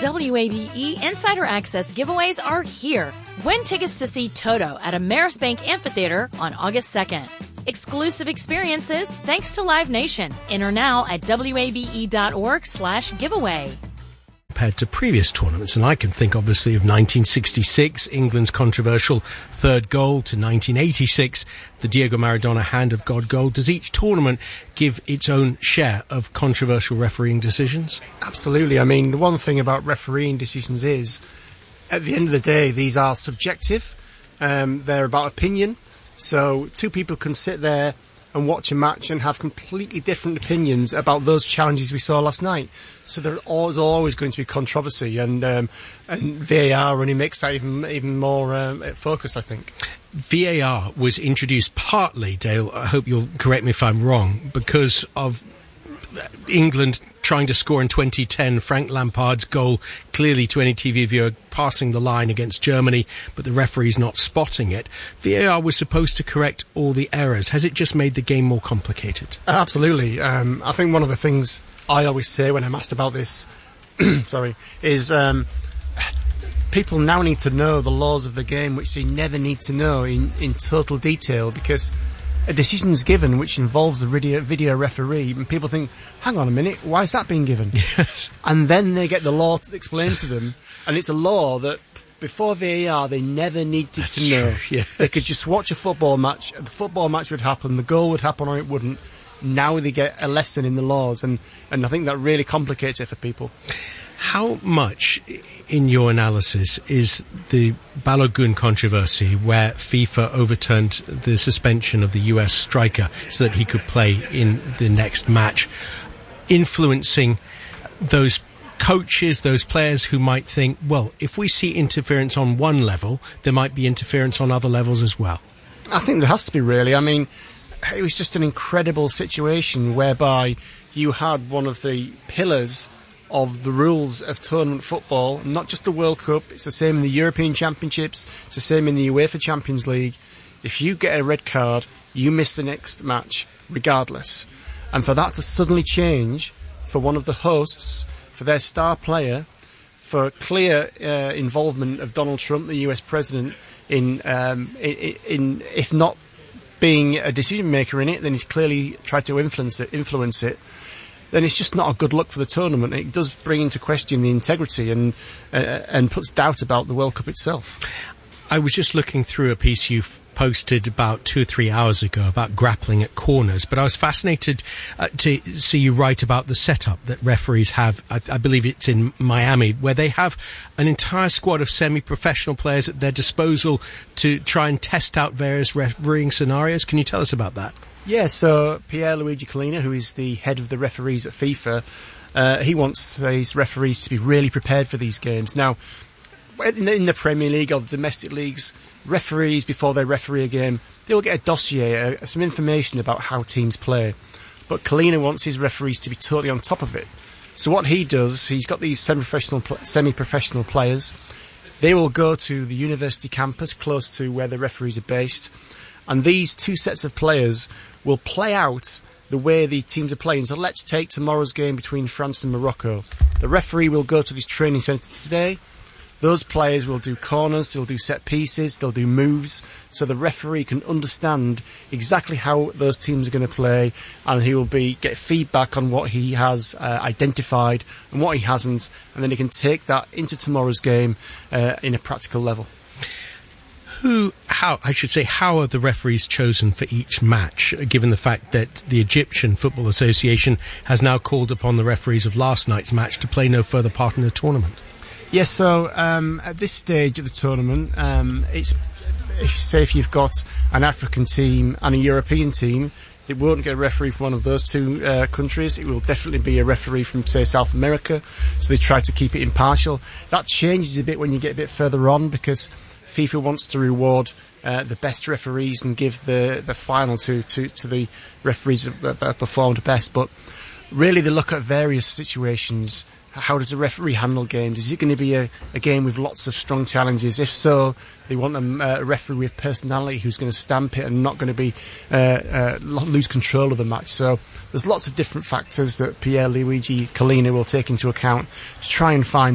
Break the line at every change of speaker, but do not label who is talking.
WABE Insider Access giveaways are here. Win tickets to see Toto at Amerisbank Amphitheater on August 2nd. Exclusive experiences thanks to Live Nation. Enter now at wabe.org/giveaway.
Compared to previous tournaments, and I can think obviously of 1966, England's controversial third goal, to 1986, the Diego Maradona Hand of God goal. Does each tournament give its own share of controversial refereeing decisions?
Absolutely. I mean, the one thing about refereeing decisions is, at the end of the day, these are subjective. They're about opinion. So two people can sit there and watch a match and have completely different opinions about those challenges we saw last night. So there's always going to be controversy, and VAR only makes that even more focused, I think.
VAR was introduced partly, Dale, I hope you'll correct me if I'm wrong, because of England trying to score in 2010, Frank Lampard's goal, clearly to any TV viewer, passing the line against Germany, but the referee's not spotting it. VAR was supposed to correct all the errors. Has it just made the game more complicated?
Absolutely. I think one of the things I always say when I'm asked about this, is people now need to know the laws of the game, which they never need to know in total detail, because a decision's given which involves a video referee, and people think, hang on a minute, why is that being given?
Yes.
And then they get the law to explain to them, and it's a law that before VAR they never needed to know.
True, yes.
They could just watch a football match, the football match would happen, the goal would happen or it wouldn't. Now they get a lesson in the laws, and I think that really complicates it for people.
How much, in your analysis, is the Balogun controversy, where FIFA overturned the suspension of the US striker so that he could play in the next match, influencing those coaches, those players who might think, well, if we see interference on one level, there might be interference on other levels as well?
I think there has to be, really. I mean, it was just an incredible situation whereby you had one of the pillars of the rules of tournament football, not just the World Cup, it's the same in the European Championships, it's the same in the UEFA Champions League. If you get a red card, you miss the next match, regardless. And for that to suddenly change, for one of the hosts, for their star player, for clear involvement of Donald Trump, the US President, in if not being a decision maker in it, then he's clearly tried to influence it, then it's just not a good look for the tournament. It does bring into question the integrity and puts doubt about the World Cup itself.
I was just looking through a piece you've posted about 2 or 3 hours ago about grappling at corners, but I was fascinated to see you write about the setup that referees have. I believe it's in Miami, where they have an entire squad of semi-professional players at their disposal to try and test out various refereeing scenarios. Can you tell us about that?
Yeah, so Pierluigi Collina, who is the head of the referees at FIFA, he wants his referees to be really prepared for these games. Now, in the Premier League or the domestic leagues, referees, before they referee a game, they will get a dossier, some information about how teams play. But Collina wants his referees to be totally on top of it. So what he does, he's got these semi-professional players. They will go to the university campus close to where the referees are based, and these two sets of players will play out the way the teams are playing. So let's take tomorrow's game between France and Morocco. The referee will go to this training centre today. Those players will do corners, they'll do set pieces, they'll do moves, so the referee can understand exactly how those teams are going to play, and he will get feedback on what he has identified and what he hasn't, and then he can take that into tomorrow's game in a practical level. How
are the referees chosen for each match, given the fact that the Egyptian Football Association has now called upon the referees of last night's match to play no further part in the tournament?
Yes, so at this stage of the tournament, if you've got an African team and a European team, it won't get a referee from one of those two countries. It will definitely be a referee from, say, South America. So they try to keep it impartial. That changes a bit when you get a bit further on, because FIFA wants to reward the best referees and give the final to the referees that performed best. But really they look at various situations. How does a referee handle games? Is it going to be a game with lots of strong challenges? If so, they want a referee with personality who's going to stamp it and not going to be lose control of the match. So there's lots of different factors that Pierluigi Collina will take into account to try and find